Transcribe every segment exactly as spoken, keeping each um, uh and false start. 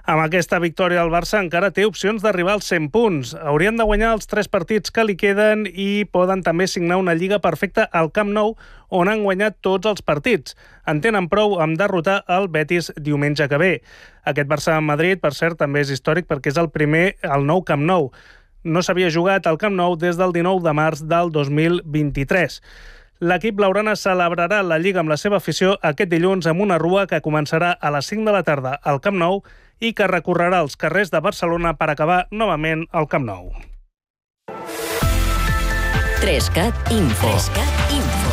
Amb aquesta victòria el Barça encara té opcions d'arribar als cent punts. Haurien de guanyar els tres partits que li queden i poden també signar una lliga perfecta al Camp Nou, on han guanyat tots els partits. En tenen prou amb derrotar el Betis diumenge que ve. Aquest Barça-Madrid, per cert, també és històric perquè és el primer al nou Camp Nou. No s'havia jugat al Camp Nou des del dinou de març del dos mil vint-i-tres. L'equip blaugrana celebrarà la Lliga amb la seva afició aquest dilluns amb una rua que començarà a les cinc de la tarda al Camp Nou i que recorrerà els carrers de Barcelona per acabar novament al Camp Nou. Trescat Info. Info.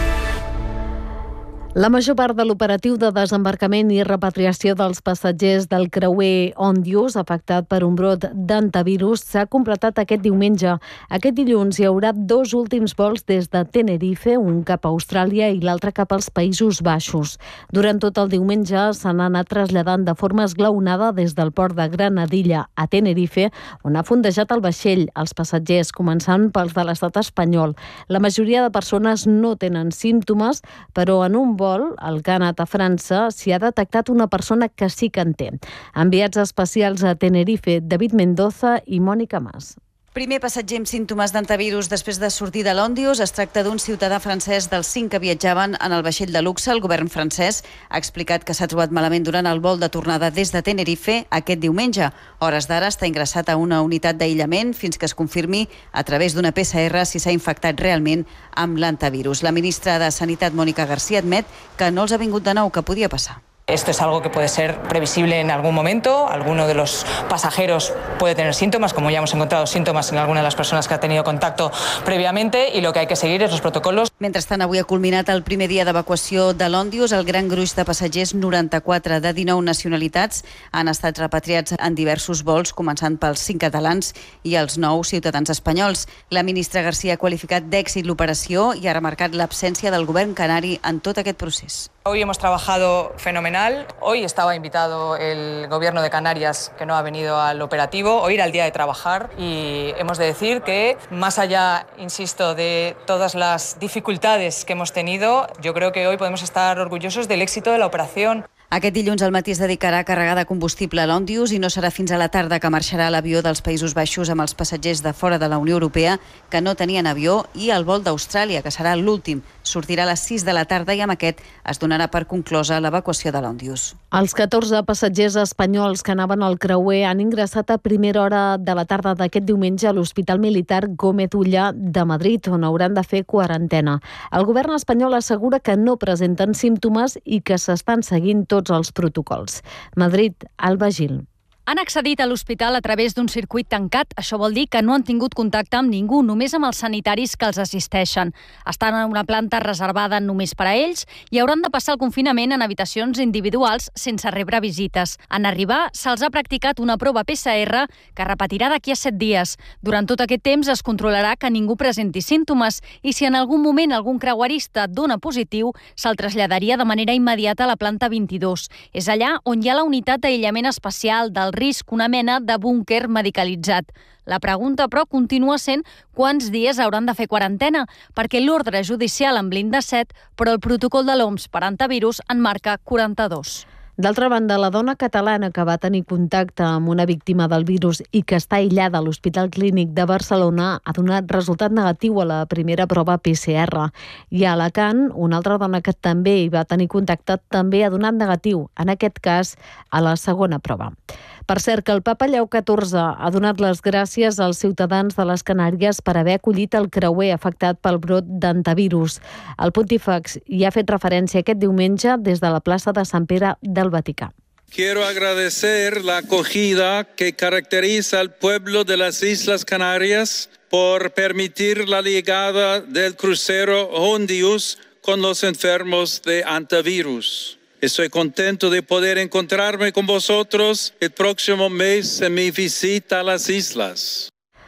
La major part de l'operatiu de desembarcament i repatriació dels passatgers del creuer Òndius, afectat per un brot d'hantavirus, s'ha completat aquest diumenge. Aquest dilluns hi haurà dos últims vols des de Tenerife, un cap a Austràlia i l'altre cap als Països Baixos. Durant tot el diumenge s'han anat traslladant de forma esglaonada des del port de Granadilla a Tenerife, on ha fondejat el vaixell, els passatgers, començant pels de l'estat espanyol. La majoria de persones no tenen símptomes, però en un vol, el que ha anat a França, s'hi ha detectat una persona que sí que en té. Enviats especials a Tenerife, David Mendoza i Mònica Mas. Primer passatger amb símptomes d'hantavirus després de sortir de l'Òndius. Es tracta d'un ciutadà francès dels cinc que viatjaven en el vaixell de luxe. El govern francès ha explicat que s'ha trobat malament durant el vol de tornada des de Tenerife aquest diumenge. A hores d'ara està ingressat a una unitat d'aïllament fins que es confirmi a través d'una P C R si s'ha infectat realment amb l'hantavirus. La ministra de Sanitat, Mónica García, admet que no els ha vingut de nou, que podia passar. Esto es algo que puede ser previsible en algún momento. Alguno de los pasajeros puede tener síntomas, como ya hemos encontrado síntomas en alguna de las personas que ha tenido contacto previamente, y lo que hay que seguir es los protocolos. Mentrestant, avui ha culminat el primer dia d'evacuació de l'Òndius. El gran gruix de passatgers, noranta-quatre de dinou nacionalitats, han estat repatriats en diversos vols, començant pels cinc catalans i els nou ciutadans espanyols. La ministra García ha qualificat d'èxit l'operació i ha remarcat l'absència del govern canari en tot aquest procés. Hoy hemos trabajado fenomenal. Hoy estaba invitado el gobierno de Canarias, que no ha venido al operativo. Hoy era el día de trabajar y hemos de decir que, más allá, insisto, de todas las dificultades que hemos tenido, yo creo que hoy podemos estar orgullosos del éxito de la operación. Aquest dilluns al matí es dedicarà a carregar de combustible a l'Òndius i no serà fins a la tarda que marxarà l'avió dels Països Baixos amb els passatgers de fora de la Unió Europea que no tenien avió i el vol d'Austràlia, que serà l'últim. Sortirà a les sis de la tarda i amb aquest es donarà per conclosa l'evacuació de l'Òndius. Els catorze passatgers espanyols que anaven al creuer han ingressat a primera hora de la tarda d'aquest diumenge a l'Hospital Militar Gómez Ulla de Madrid, on hauran de fer quarantena. El govern espanyol assegura que no presenten símptomes i que s'estan seguint tots els protocols. Madrid, Alba Gil. Han accedit a l'hospital a través d'un circuit tancat. Això vol dir que no han tingut contacte amb ningú, només amb els sanitaris que els assisteixen. Estan en una planta reservada només per a ells i hauran de passar el confinament en habitacions individuals sense rebre visites. En arribar, se'ls ha practicat una prova P C R que repetirà d'aquí a set dies. Durant tot aquest temps es controlarà que ningú presenti símptomes i si en algun moment algun creuerista dona positiu, se'l traslladaria de manera immediata a la planta vint-i-dos. És allà on hi ha la unitat d'aïllament especial del risc, una mena de búnquer medicalitzat. La pregunta, però, continua sent quants dies hauran de fer quarantena, perquè l'ordre judicial en blinda set, però el protocol de l'O M S per antivirus en marca quaranta-dos. D'altra banda, la dona catalana que va tenir contacte amb una víctima del virus i que està aïllada a l'Hospital Clínic de Barcelona ha donat resultat negatiu a la primera prova P C R. I a Alacant, una altra dona que també hi va tenir contacte també ha donat negatiu, en aquest cas a la segona prova. Per cert, que el papa Lleó catorze ha donat les gràcies als ciutadans de les Canàries per haver acollit el creuer afectat pel brot d'hantavirus. El pontífex hi ha fet referència aquest diumenge des de la plaça de Sant Pere del Vaticà. Quiero agradecer la acogida que caracteriza al pueblo de las Islas Canarias por permitir la llegada del crucero Òndius con los enfermos de hantavirus. Estoy contento de poder encontrarme con vosotros el próximo mes en mi visita a las islas.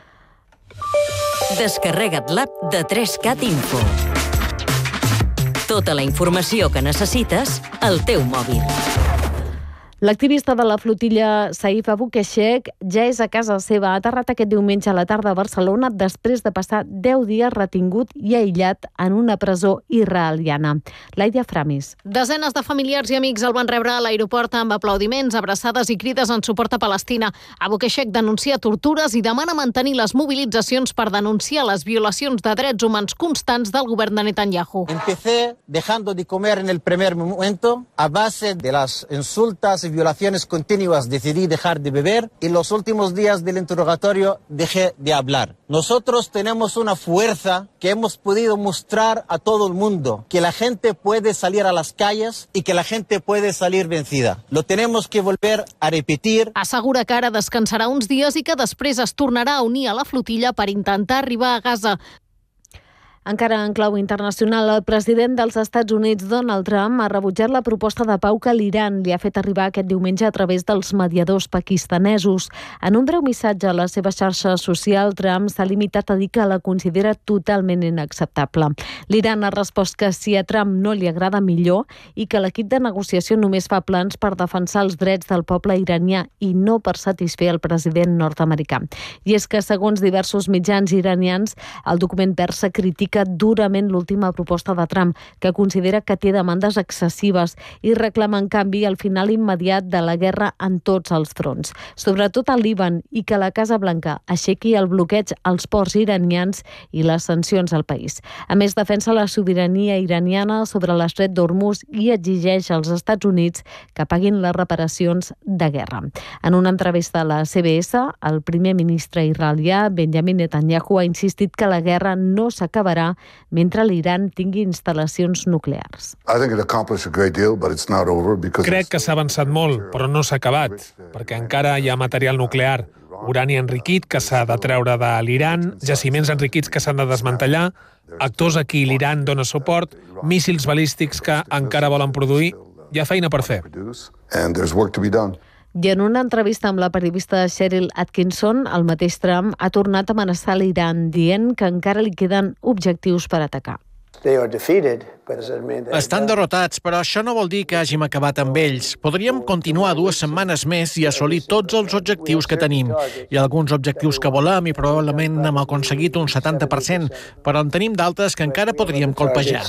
Descarrega't l'app de Trescat Info. Tota la informació que necessites al teu mòbil. L'activista de la flotilla Saif Aboukeshek ja és a casa seva. Ha aterrat aquest diumenge a la tarda a Barcelona després de passar deu dies retingut i aïllat en una presó israeliana. Laia Framis. Desenes de familiars i amics el van rebre a l'aeroport amb aplaudiments, abraçades i crides en suport a Palestina. Aboukeshek denuncia tortures i demana mantenir les mobilitzacions per denunciar les violacions de drets humans constants del govern de Netanyahu. Empecé dejando de comer en el primer momento a base de las insultas y violaciones continuas. Decidí dejar de beber y en los últimos días del interrogatorio dejé de hablar. Nosotros tenemos una fuerza que hemos podido mostrar a todo el mundo, que la gente puede salir a las calles y que la gente puede salir vencida. Lo tenemos que volver a repetir. Assegura que ara descansarà uns dies i que després es tornarà a unir a la flotilla per intentar arribar a Gaza. Encara en clau internacional, el president dels Estats Units, Donald Trump, ha rebutjat la proposta de pau que l'Iran li ha fet arribar aquest diumenge a través dels mediadors pakistanesos. En un breu missatge a la seva xarxa social, Trump s'ha limitat a dir que la considera totalment inacceptable. L'Iran ha respost que si a Trump no li agrada millor i que l'equip de negociació només fa plans per defensar els drets del poble iranià i no per satisfer el president nord-americà. I és que, segons diversos mitjans iranians, el document persa critica durament l'última proposta de Trump, que considera que té demandes excessives i reclama, en canvi, el final immediat de la guerra en tots els fronts, sobretot al Líban, i que la Casa Blanca aixequi el bloqueig als ports iranians i les sancions al país. A més, defensa la sobirania iraniana sobre l'estret d'Hormuz i exigeix als Estats Units que paguin les reparacions de guerra. En una entrevista a la C B S, el primer ministre israelià, Benjamin Netanyahu, ha insistit que la guerra no s'acabarà mentre l'Iran tingui instal·lacions nuclears. Crec que s'ha avançat molt, però no s'ha acabat, perquè encara hi ha material nuclear, urani enriquit que s'ha de treure de l'Iran, jaciments enriquits que s'han de desmantellar, actors a qui l'Iran dona suport, míssils balístics que encara volen produir. Hi ha feina per fer. I en una entrevista amb la periodista Cheryl Atkinson, el mateix Trump ha tornat a amenaçar l'Iran, dient que encara li queden objectius per atacar. Estan derrotats, però això no vol dir que hàgim acabat amb ells. Podríem continuar dues setmanes més i assolir tots els objectius que tenim. Hi ha alguns objectius que volem i probablement n'hem aconseguit un setanta per cent, però en tenim d'altres que encara podríem colpejar.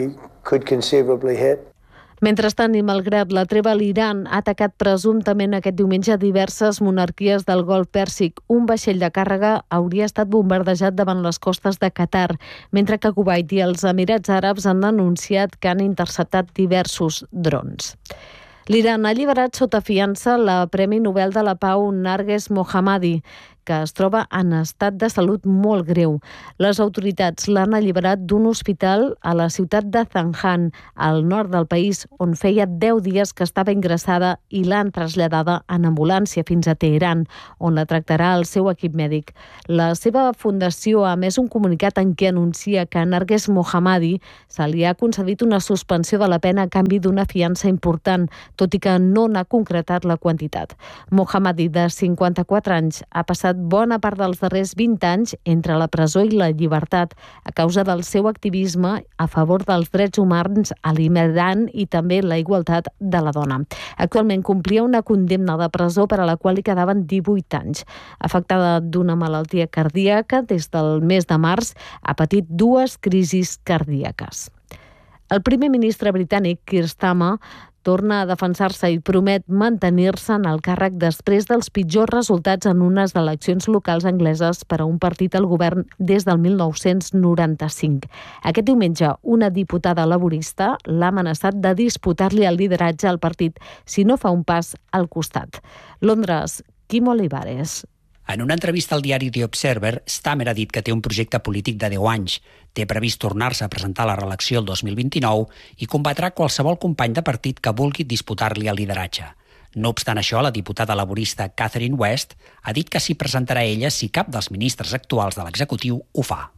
Mentrestant, i malgrat la treva, l'Iran ha atacat presumptament aquest diumenge diverses monarquies del Golf Pèrsic. Un vaixell de càrrega hauria estat bombardejat davant les costes de Qatar, mentre que Kuwait i els Emirats Àrabs han anunciat que han interceptat diversos drons. L'Iran ha alliberat sota fiança la Premi Nobel de la Pau Narges Mohammadi, que es troba en estat de salut molt greu. Les autoritats l'han alliberat d'un hospital a la ciutat de Zanjan, al nord del país, on feia deu dies que estava ingressada, i l'han traslladada en ambulància fins a Teheran, on la tractarà el seu equip mèdic. La seva fundació ha emès un comunicat en què anuncia que a Narges Mohammadi se li ha concedit una suspensió de la pena a canvi d'una fiança important, tot i que no n'ha concretat la quantitat. Mohammadi, de cinquanta-quatre anys, ha passat bona part dels darrers vint anys entre la presó i la llibertat a causa del seu activisme a favor dels drets humans a l'Iran i també la igualtat de la dona. Actualment complia una condemna de presó per a la qual li quedaven divuit anys. Afectada d'una malaltia cardíaca, des del mes de març ha patit dues crisis cardíaques. El primer ministre britànic, Keir Starmer, torna a defensar-se i promet mantenir-se en el càrrec després dels pitjors resultats en unes eleccions locals angleses per a un partit al govern des del mil nou-cents noranta-cinc. Aquest diumenge, una diputada laborista l'ha amenaçat de disputar-li el lideratge al partit si no fa un pas al costat. Londres, Quim Olivares. En una entrevista al diari The Observer, Starmer ha dit que té un projecte polític de deu anys. Té previst tornar-se a presentar a la reelecció el dos mil vint-i-nou i combatrà qualsevol company de partit que vulgui disputar-li el lideratge. No obstant això, la diputada laborista Catherine West ha dit que s'hi presentarà ella si cap dels ministres actuals de l'executiu ho fa.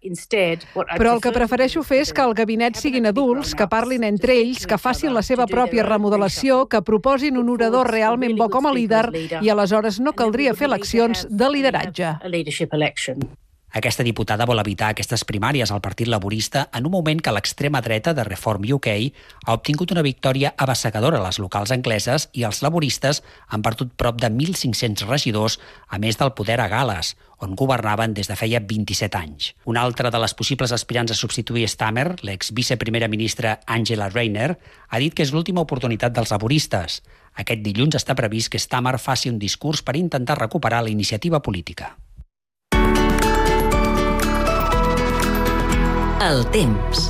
Però el que prefereixo fer és que el gabinet siguin adults, que parlin entre ells, que facin la seva pròpia remodelació, que proposin un orador realment bo com a líder i aleshores no caldria fer eleccions de lideratge. Aquesta diputada vol evitar aquestes primàries al Partit Laborista en un moment que l'extrema dreta de Reform U K ha obtingut una victòria abassegadora a les locals angleses i els laboristes han perdut prop de mil cinc-cents regidors, a més del poder a Gal·les, on governaven des de feia vint-i-set anys. Una altra de les possibles aspirants a substituir Stammer, l'ex-viceprimera ministra Angela Rayner, ha dit que és l'última oportunitat dels laboristes. Aquest dilluns està previst que Stammer faci un discurs per intentar recuperar la iniciativa política. El temps.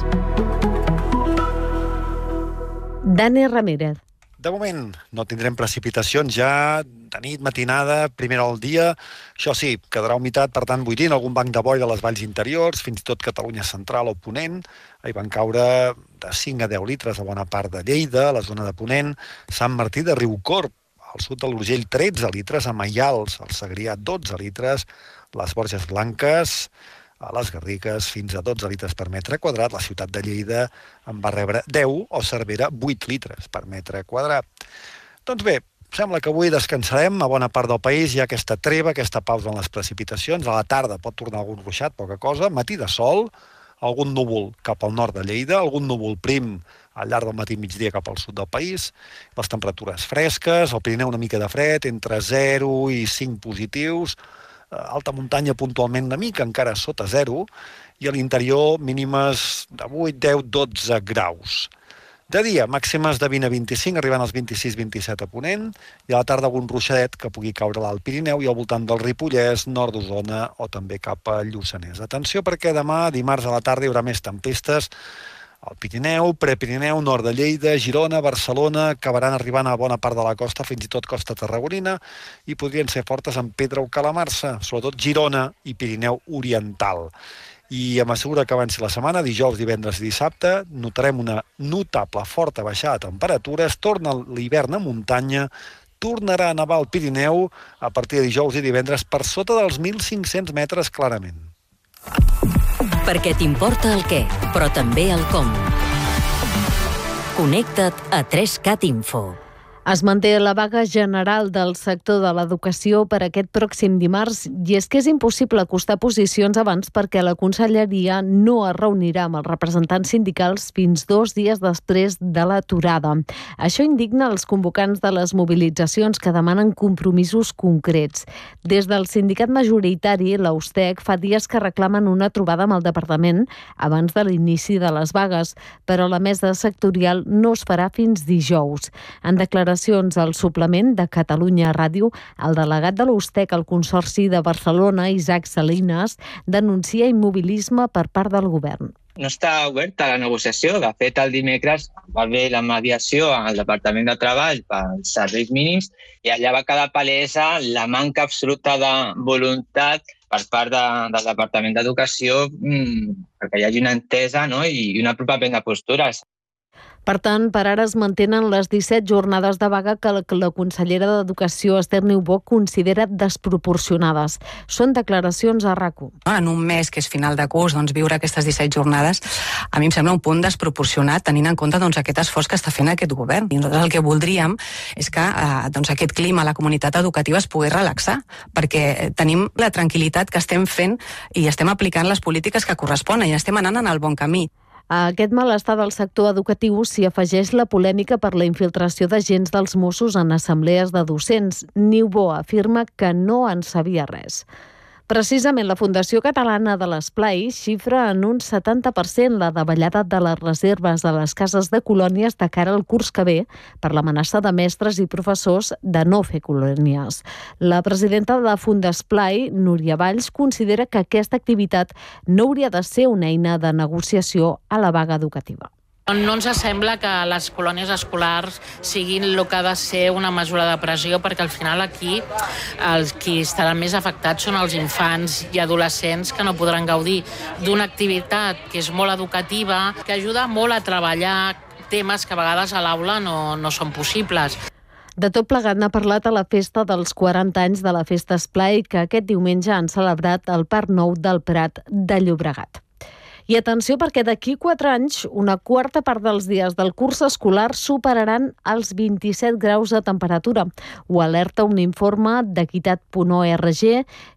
Dani Ramírez. De moment no tindrem precipitacions ja de nit, matinada, primera del dia. Això sí, quedarà humitat, per tant, buidint algun banc de boira a les valls interiors, fins i tot Catalunya central o Ponent. Hi van caure de cinc a deu litres a bona part de Lleida, a la zona de Ponent, Sant Martí de Riucorb, al sud de l'Urgell tretze litres, a Maials, al Segrià dotze litres, les Borges Blanques, a les Garrigues fins a dotze litres per metre quadrat. La ciutat de Lleida en va rebre deu o Cervera vuit litres per metre quadrat. Doncs bé, sembla que avui descansarem a bona part del país. Hi ha aquesta treva, aquesta pausa en les precipitacions. A la tarda pot tornar algun ruixat, poca cosa. Matí de sol, algun núvol cap al nord de Lleida, algun núvol prim al llarg del matí i migdia cap al sud del país. Les temperatures fresques, al Pirineu una mica de fred, entre zero i cinc positius, alta muntanya puntualment una mica, encara sota zero, i a l'interior mínimes de vuit, deu, dotze graus. De dia, màximes de vint a vint-i-cinc, arribant als vint-i-sis vint-i-set a Ponent, i a la tarda algun ruixadet que pugui caure a l'Alt Pirineu i al voltant del Ripollès, nord d'Osona o també cap a Lluçanès. Atenció perquè demà, dimarts a la tarda, hi haurà més tempestes al Pirineu, Prepirineu, nord de Lleida, Girona, Barcelona, acabaran arribant a bona part de la costa, fins i tot costa tarragonina, i podrien ser fortes en Pedra o Calamarsa, sobretot Girona i Pirineu Oriental. I a mesura que avanci la setmana, dijous, divendres i dissabte, notarem una notable forta baixada de temperatures, torna l'hivern a muntanya, tornarà a nevar al Pirineu a partir de dijous i divendres per sota dels mil cinc-cents metres clarament. Perquè t'importa el què, però també el com. Connecta't a tres cat Info. Es manté la vaga general del sector de l'educació per aquest pròxim dimarts i és que és impossible acostar posicions abans perquè la Conselleria no es reunirà amb els representants sindicals fins dos dies després de l'aturada. Això indigna els convocants de les mobilitzacions que demanen compromisos concrets. Des del sindicat majoritari, la USTEC, fa dies que reclamen una trobada amb el departament abans de l'inici de les vagues, però la mesa sectorial no es farà fins dijous. En declaració al suplement de Catalunya Ràdio, el delegat de l'USTEC al Consorci de Barcelona, Isaac Salinas, denuncia immobilisme per part del govern. No està oberta la negociació. De fet, el dimecres va haver la mediació al Departament de Treball pels serveis mínims i allà va quedar palesa la manca absoluta de voluntat per part de, del Departament d'Educació mmm, perquè hi hagi una entesa, no? i una apropament de postures. Per tant, per ara es mantenen les disset jornades de vaga que la consellera d'Educació, Esther Niubó, considera desproporcionades. Són declaracions a RAC u. En un mes, que és final de curs, doncs, viure aquestes disset jornades, a mi em sembla un punt desproporcionat, tenint en compte doncs, aquest esforç que està fent aquest govern. I nosaltres el que voldríem és que eh, doncs, aquest clima a la comunitat educativa es pogués relaxar, perquè tenim la tranquil·litat que estem fent i estem aplicant les polítiques que corresponen i estem anant en el bon camí. A aquest malestar del sector educatiu s'hi afegeix la polèmica per la infiltració d'agents dels Mossos en assemblees de docents. Niubó afirma que no en sabia res. Precisament la Fundació Catalana de l'Esplai xifra en un setanta per cent la davallada de les reserves a les cases de colònies de cara al curs que ve per l'amenaça de mestres i professors de no fer colònies. La presidenta de Fundesplai, Núria Valls, considera que aquesta activitat no hauria de ser una eina de negociació a la vaga educativa. No ens sembla que les colònies escolars siguin el que ha de ser una mesura de pressió, perquè al final aquí els qui estaran més afectats són els infants i adolescents que no podran gaudir d'una activitat que és molt educativa, que ajuda molt a treballar temes que a vegades a l'aula no, no són possibles. De tot plegat n'ha parlat a la festa dels quaranta anys de la Festa Esplai, que aquest diumenge han celebrat al Parc Nou del Prat de Llobregat. I atenció, perquè d'aquí quatre anys, una quarta part dels dies del curs escolar superaran els vint-i-set graus de temperatura. Ho alerta un informe d'equitat punt org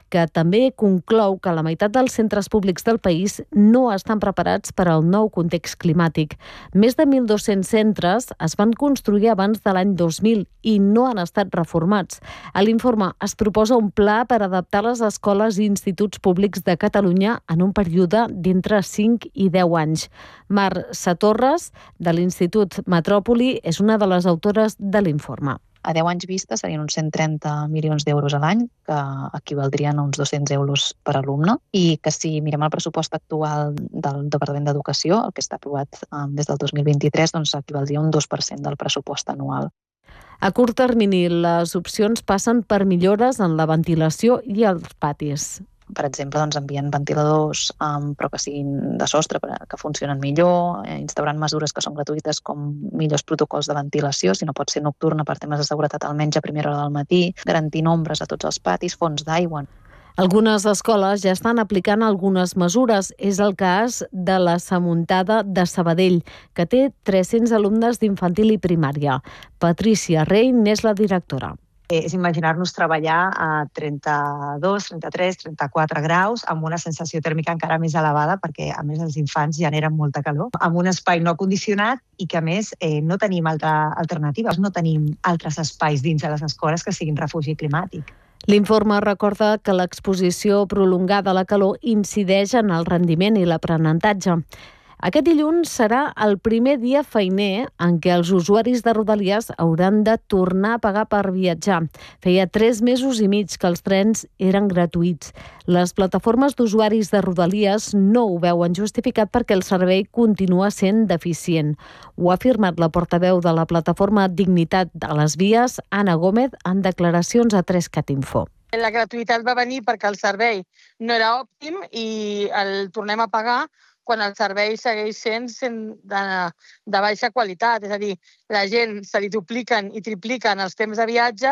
que també conclou que la meitat dels centres públics del país no estan preparats per al nou context climàtic. Més de mil dos-cents centres es van construir abans de l'any dos mil i no han estat reformats. A l'informe es proposa un pla per adaptar les escoles i instituts públics de Catalunya en un període d'entre cinc i deu anys. Mar Satorres, de l'Institut Metròpoli, és una de les autores de l'informe. A deu anys vista serien uns cent trenta milions d'euros a l'any, que equivaldrien a uns dos-cents euros per alumne, i que si mirem el pressupost actual del Departament d'Educació, el que està aprovat des del dos mil vint-i-tres, doncs equivaldria a un dos per cent del pressupost anual. A curt termini, les opcions passen per millores en la ventilació i els patis. Per exemple, doncs, envien ventiladors, um, però que siguin de sostre, que funcionen millor, eh, instaurant mesures que són gratuïtes com millors protocols de ventilació, si no pot ser nocturna per temes de seguretat almenys a primera hora del matí, garantint ombres a tots els patis, fonts d'aigua. Algunes escoles ja estan aplicant algunes mesures. És el cas de la Samuntada de Sabadell, que té tres-cents alumnes d'infantil i primària. Patricia Rey n'és la directora. És imaginar-nos treballar a trenta-dos, trenta-tres, trenta-quatre graus amb una sensació tèrmica encara més elevada perquè, a més, els infants generen molta calor, amb un espai no condicionat i que, a més, eh, no tenim altra alternatives, no tenim altres espais dins de les escoles que siguin refugi climàtic. L'informe recorda que l'exposició prolongada a la calor incideix en el rendiment i l'aprenentatge. Aquest dilluns serà el primer dia feiner en què els usuaris de Rodalies hauran de tornar a pagar per viatjar. Feia tres mesos i mig que els trens eren gratuïts. Les plataformes d'usuaris de Rodalies no ho veuen justificat perquè el servei continua sent deficient. Ho ha afirmat la portaveu de la plataforma Dignitat a les Vies, Anna Gómez, en declaracions a tres cat info. La gratuïtat va venir perquè el servei no era òptim i el tornem a pagar quan el servei segueix sent de, de baixa qualitat. És a dir, la gent se li dupliquen i tripliquen els temps de viatge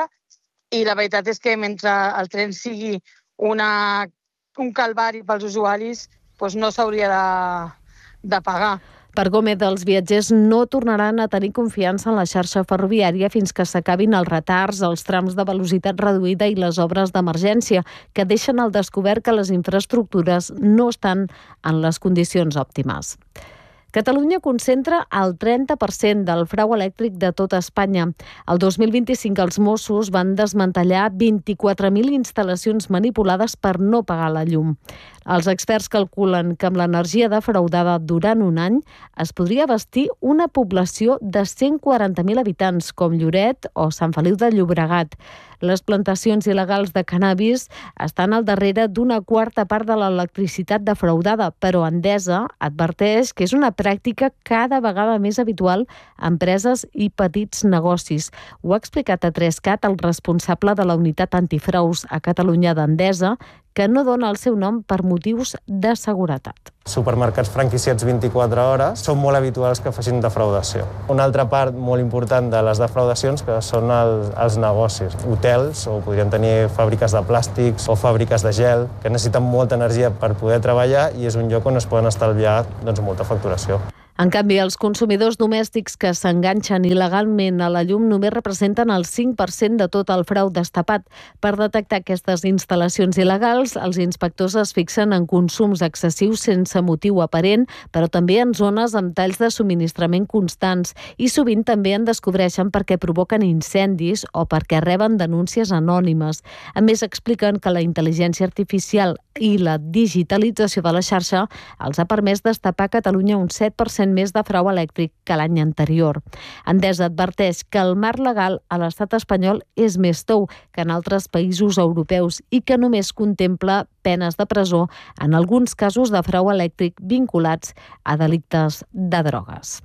i la veritat és que mentre el tren sigui una, un calvari pels usuaris, doncs no s'hauria de, de pagar. Per Gómez, els viatgers no tornaran a tenir confiança en la xarxa ferroviària fins que s'acabin els retards, els trams de velocitat reduïda i les obres d'emergència, que deixen al descobert que les infraestructures no estan en les condicions òptimes. Catalunya concentra el trenta per cent del frau elèctric de tota Espanya. El dos mil vint-i-cinc els Mossos van desmantellar vint-i-quatre mil instal·lacions manipulades per no pagar la llum. Els experts calculen que amb l'energia defraudada durant un any es podria abastir una població de cent quaranta mil habitants, com Lloret o Sant Feliu de Llobregat. Les plantacions il·legals de cannabis estan al darrere d'una quarta part de l'electricitat defraudada, però Endesa adverteix que és una pràctica cada vegada més habitual a empreses i petits negocis. Ho ha explicat a tres cat el responsable de la unitat antifraus a Catalunya d'Endesa, que no dona el seu nom per motius de seguretat. Supermercats franquiciats vint-i-quatre hores són molt habituals que facin defraudació. Una altra part molt important de les defraudacions que són els, els negocis. Hotels, o podrien tenir fàbriques de plàstics o fàbriques de gel, que necessiten molta energia per poder treballar i és un lloc on es poden estalviar doncs, molta facturació. En canvi, els consumidors domèstics que s'enganxen il·legalment a la llum només representen el cinc per cent de tot el frau destapat. Per detectar aquestes instal·lacions il·legals, els inspectors es fixen en consums excessius sense motiu aparent, però també en zones amb talls de subministrament constants i sovint també en descobreixen perquè provoquen incendis o perquè reben denúncies anònimes. A més, expliquen que la intel·ligència artificial i la digitalització de la xarxa els ha permès destapar a Catalunya un set per cent més de frau elèctric que l'any anterior. Endesa adverteix que el marc legal a l'estat espanyol és més tou que en altres països europeus i que només contempla penes de presó en alguns casos de frau elèctric vinculats a delictes de drogues.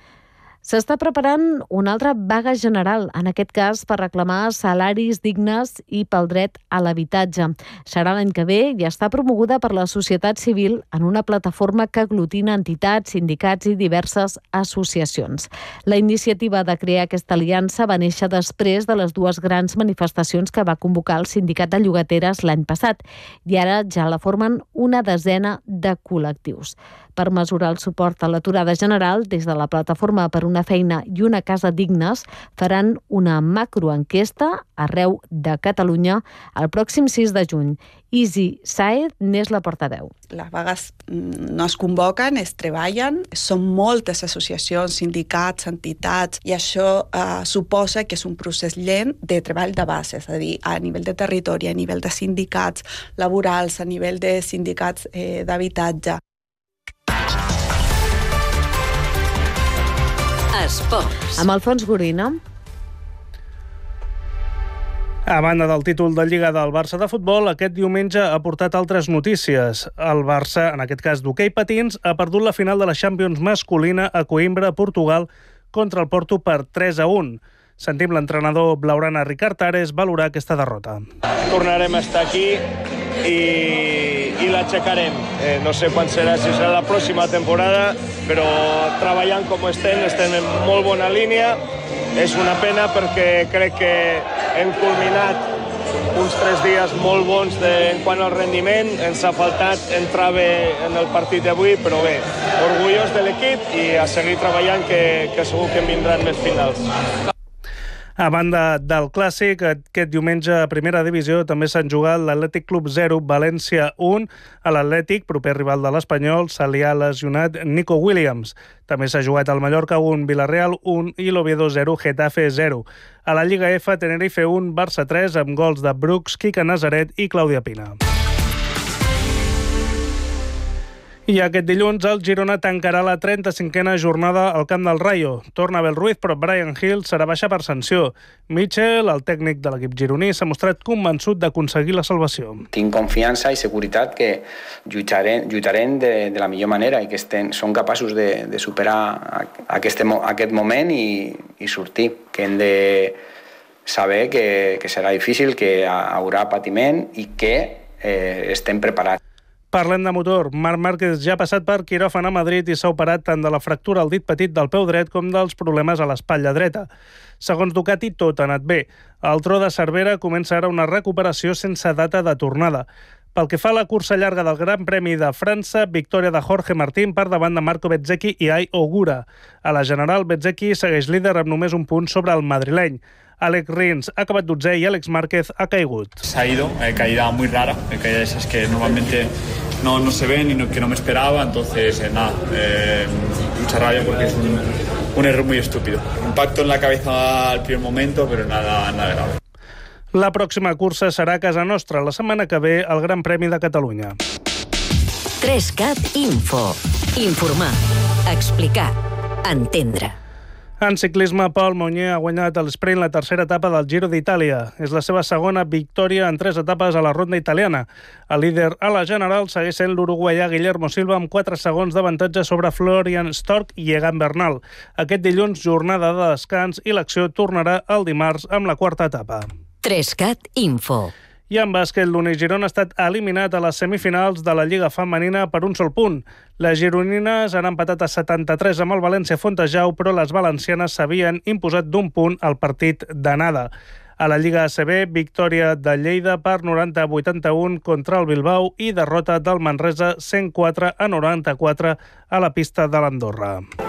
S'està preparant una altra vaga general, en aquest cas per reclamar salaris dignes i pel dret a l'habitatge. Serà l'any que ve i està promoguda per la societat civil en una plataforma que aglutina entitats, sindicats i diverses associacions. La iniciativa de crear aquesta aliança va néixer després de les dues grans manifestacions que va convocar el Sindicat de Llogateres l'any passat i ara ja la formen una desena de col·lectius. Per mesurar el suport a l'aturada general, des de la Plataforma per una feina i una casa dignes faran una macroenquesta arreu de Catalunya el pròxim sis de juny. Isi Saez n'és la portaveu. Les vagues no es convoquen, es treballen. Són moltes associacions, sindicats, entitats, i això eh, suposa que és un procés lent de treball de base, és a dir, a nivell de territori, a nivell de sindicats laborals, a nivell de sindicats eh, d'habitatge. Esports. Amb Alfons Gorina. A banda del títol de Lliga del Barça de futbol, aquest diumenge ha portat altres notícies. El Barça, en aquest cas d'hoquei patins, ha perdut la final de la Champions masculina a Coimbra, Portugal, contra el Porto per tres a un. Sentim l'entrenador blaugrana Ricard Ares valorar aquesta derrota. Tornarem a estar aquí i, i l'aixecarem. Eh, no sé quan serà, si serà la pròxima temporada, però treballant com estem, estem en molt bona línia. És una pena perquè crec que hem culminat uns tres dies molt bons de, en quant al rendiment. Ens ha faltat entrar bé en el partit d'avui, però bé, orgullós de l'equip i a seguir treballant, que, que segur que en vindran més finals. A banda del Clàssic, aquest diumenge a Primera Divisió també s'han jugat l'Atlètic Club zero, València un. A l'Atlètic, proper rival de l'Espanyol, se li ha lesionat Nico Williams. També s'ha jugat el Mallorca un, Villarreal un i l'Oviedo zero, Getafe zero. A la Lliga F, Tenerife un, Barça tres, amb gols de Brooks, Quique Nazaret i Clàudia Pina. I aquest dilluns el Girona tancarà la trenta-cinquena jornada al camp del Rayo. Torna Abel Ruiz, però Brian Hill serà baixa per sanció. Mitchell, el tècnic de l'equip gironí, s'ha mostrat convençut d'aconseguir la salvació. Tinc confiança i seguretat que lluitarem, lluitarem de, de la millor manera i que estem, són capaços de, de superar aquest, aquest moment i, i sortir. Que hem de saber que, que serà difícil, que hi haurà patiment i que eh, estem preparats. Parlem de motor. Marc Márquez ja ha passat per quiròfan a Madrid i s'ha operat tant de la fractura al dit petit del peu dret com dels problemes a l'espatlla dreta. Segons Ducati, tot ha anat bé. El tro de Cervera comença ara una recuperació sense data de tornada. Pel que fa a la cursa llarga del Gran Premi de França, victòria de Jorge Martín per davant de Marco Bezzecchi i Ai Ogura. A la general, Bezzecchi segueix líder amb només un punt sobre el madrileny. Alex Rins ha acabat dotzè i Àlex Márquez ha caigut. Se ha ido, eh, caída muy rara, eh, caída de esas que normalmente no, no se ven y no, que no me esperaba, entonces eh, nada, eh, mucha rabia porque es un, un error muy estúpido. Impacto en la cabeza al primer momento, pero nada, nada grave. La pròxima cursa serà a casa nostra, la setmana que ve, el Gran Premi de Catalunya. tres cat Info. Informar, explicar, entendre. En ciclisme, Pol Monyer ha guanyat el sprint la tercera etapa del Giro d'Itàlia. És la seva segona victòria en tres etapes a la ronda italiana. El líder a la general segueix sent l'uruguaià Guillermo Silva amb quatre segons d'avantatge sobre Florian Stork i Egan Bernal. Aquest dilluns, jornada de descans i l'acció tornarà el dimarts amb la quarta etapa. tres cat Info. I en bàsquet, l'Uni Girona ha estat eliminat a les semifinals de la Lliga Femenina per un sol punt. Les gironines han empatat a setanta-tres amb el València Fontejau, però les valencianes s'havien imposat d'un punt al partit d'anada. A la Lliga A C B, victòria de Lleida per noranta a vuitanta-un contra el Bilbao i derrota del Manresa cent quatre a noranta-quatre a la pista de l'Andorra.